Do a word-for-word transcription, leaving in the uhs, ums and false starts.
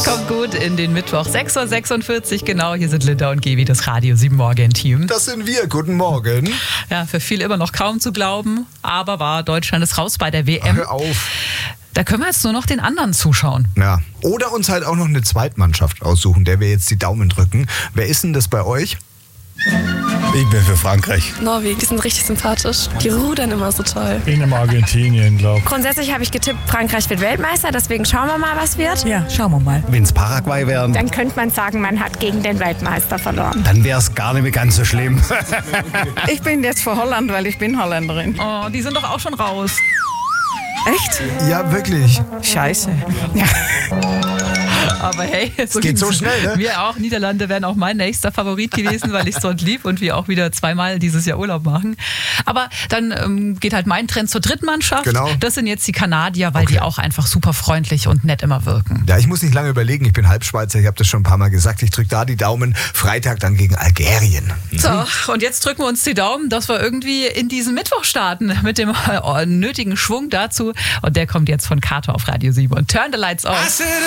Kommt gut in den Mittwoch. sechs Uhr sechsundvierzig genau. Hier sind Linda und Gevi, das Radio sieben Morgen-Team. Das sind wir. Guten Morgen. Ja, für viele immer noch kaum zu glauben. Aber war Deutschland ist raus bei der W M. Hör auf. Da können wir jetzt nur noch den anderen zuschauen. Ja. Oder uns halt auch noch eine Zweitmannschaft aussuchen, der wir jetzt die Daumen drücken. Wer ist denn das bei euch? Ich bin für Frankreich. Norwegen, die sind richtig sympathisch. Die rudern immer so toll. Ich nehme Argentinien, glaube ich. Grundsätzlich habe ich getippt, Frankreich wird Weltmeister, deswegen schauen wir mal, was wird. Ja, schauen wir mal. Wenn es Paraguay wären, Dann könnte man sagen, man hat gegen den Weltmeister verloren. dann wäre es gar nicht mehr ganz so schlimm. Ich bin jetzt für Holland, weil ich bin Holländerin. Oh, die sind doch auch schon raus. Echt? Ja, wirklich. Scheiße. Aber hey, so geht ging's. so schnell, ne? Wir auch. Niederlande wären auch mein nächster Favorit gewesen, weil ich es dort lieb und wir auch wieder zweimal dieses Jahr Urlaub machen. Aber dann ähm, geht halt mein Trend zur Drittmannschaft. Genau. Das sind jetzt die Kanadier, weil Okay. die auch einfach super freundlich und nett immer wirken. Ja, ich muss nicht lange überlegen. Ich bin Halbschweizer. Ich habe das schon ein paar Mal gesagt. Ich drücke da die Daumen. Freitag dann gegen Algerien. So, und jetzt drücken wir uns die Daumen, dass wir irgendwie in diesen Mittwoch starten mit dem äh, nötigen Schwung dazu. Und der kommt jetzt von Kato auf Radio sieben. Und Turn the Lights Off.